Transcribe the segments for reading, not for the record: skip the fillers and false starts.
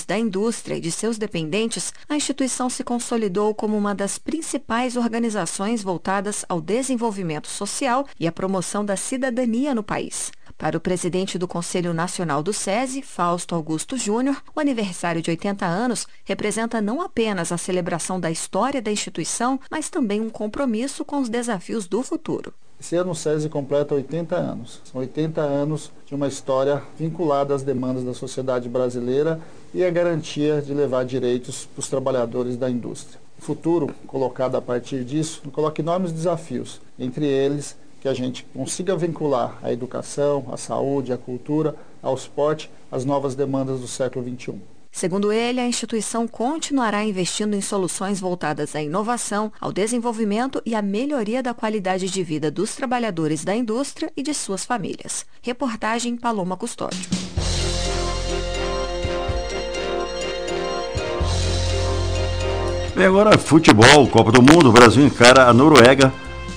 da indústria e de seus dependentes, a instituição se consolidou como uma das principais organizações voltadas ao desenvolvimento social e à promoção da cidadania no país. Para o presidente do Conselho Nacional do SESI, Fausto Augusto Júnior, o aniversário de 80 anos representa não apenas a celebração da história da instituição, mas também um compromisso com os desafios do futuro. Esse ano o SESI completa 80 anos. São 80 anos de uma história vinculada às demandas da sociedade brasileira e a garantia de levar direitos para os trabalhadores da indústria. O futuro, colocado a partir disso, coloca enormes desafios, entre eles que a gente consiga vincular a educação, a saúde, a cultura, ao esporte, às novas demandas do século XXI. Segundo ele, a instituição continuará investindo em soluções voltadas à inovação, ao desenvolvimento e à melhoria da qualidade de vida dos trabalhadores da indústria e de suas famílias. Reportagem Paloma Custódio. E agora, futebol, Copa do Mundo, o Brasil encara a Noruega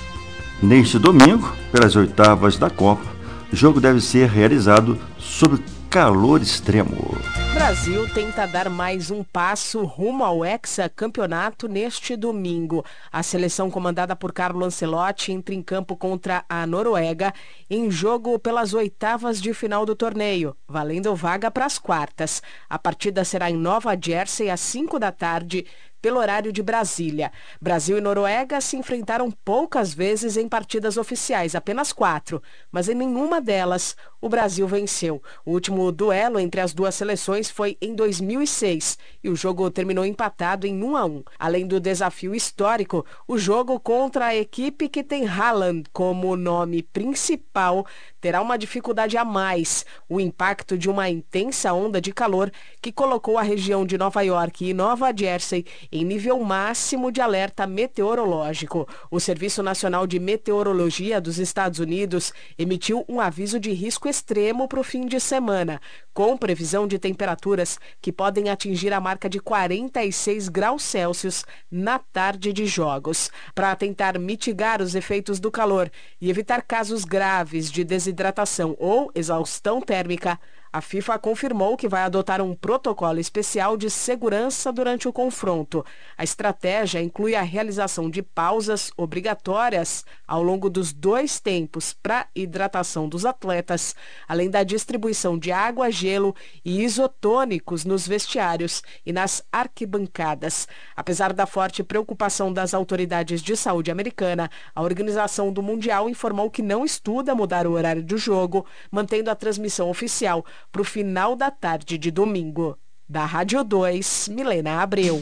neste domingo, pelas oitavas da Copa. O jogo deve ser realizado sob calor extremo. O Brasil tenta dar mais um passo rumo ao hexacampeonato neste domingo. A seleção comandada por Carlo Ancelotti entra em campo contra a Noruega em jogo pelas oitavas de final do torneio, valendo vaga para as quartas. A partida será em Nova Jersey às 5 da tarde, pelo horário de Brasília. Brasil e Noruega se enfrentaram poucas vezes em partidas oficiais, apenas 4, mas em nenhuma delas o Brasil venceu. O último duelo entre as duas seleções foi em 2006 e o jogo terminou empatado em 1-1. Além do desafio histórico, o jogo contra a equipe que tem Haaland como nome principal terá uma dificuldade a mais: o impacto de uma intensa onda de calor que colocou a região de Nova York e Nova Jersey em nível máximo de alerta meteorológico. O Serviço Nacional de Meteorologia dos Estados Unidos emitiu um aviso de risco extremo para o fim de semana, com previsão de temperaturas que podem atingir a marca de 46 graus Celsius na tarde de jogos. Para tentar mitigar os efeitos do calor e evitar casos graves de desidratação ou exaustão térmica, a FIFA confirmou que vai adotar um protocolo especial de segurança durante o confronto. A estratégia inclui a realização de pausas obrigatórias ao longo dos 2 tempos para hidratação dos atletas, além da distribuição de água, gelo e isotônicos nos vestiários e nas arquibancadas. Apesar da forte preocupação das autoridades de saúde americana, a organização do Mundial informou que não estuda mudar o horário do jogo, mantendo a transmissão oficial para o final da tarde de domingo. Da Rádio 2, Milena Abreu.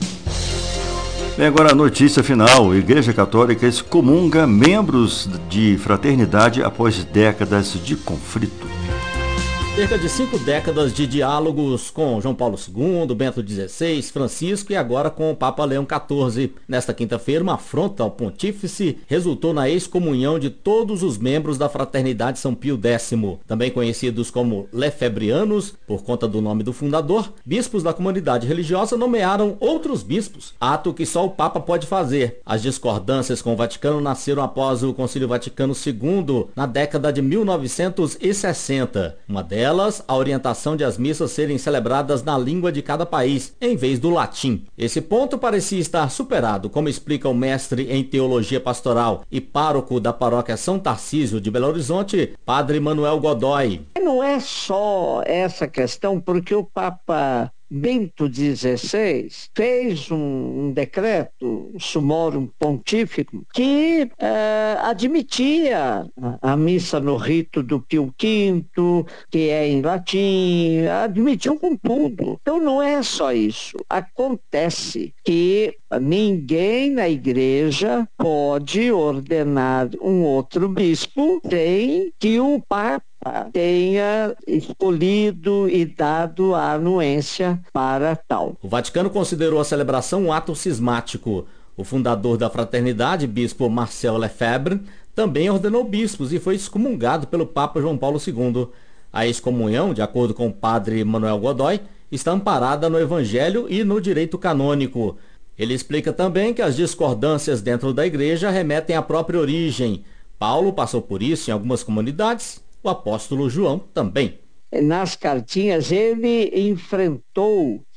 E agora a notícia final. A Igreja Católica excomunga membros de fraternidade após décadas de conflito. Cerca de 5 décadas de diálogos com João Paulo II, Bento XVI, Francisco e agora com o Papa Leão XIV. Nesta quinta-feira, uma afronta ao pontífice resultou na excomunhão de todos os membros da Fraternidade São Pio X, também conhecidos como lefebrianos, por conta do nome do fundador. Bispos da comunidade religiosa nomearam outros bispos, ato que só o Papa pode fazer. As discordâncias com o Vaticano nasceram após o Concílio Vaticano II, na década de 1960. Uma delas, a orientação de as missas serem celebradas na língua de cada país, em vez do latim. Esse ponto parecia estar superado, como explica o mestre em teologia pastoral e pároco da paróquia São Tarcísio de Belo Horizonte, Padre Manuel Godoy. Não é só essa questão, porque o Papa Bento XVI fez um decreto, Summorum Pontificum, que admitia a missa no rito do Pio V, que é em latim, admitiu com tudo. Então não é só isso. Acontece que ninguém na igreja pode ordenar um outro bispo sem que o Papa tenha escolhido e dado a anuência para tal. O Vaticano considerou a celebração um ato cismático. O fundador da fraternidade, bispo Marcel Lefebvre, também ordenou bispos e foi excomungado pelo Papa João Paulo II. A excomunhão, de acordo com o padre Manuel Godoy, está amparada no Evangelho e no direito canônico. Ele explica também que as discordâncias dentro da igreja remetem à própria origem. Paulo passou por isso em algumas comunidades, o apóstolo João também. Nas cartinhas ele enfrentou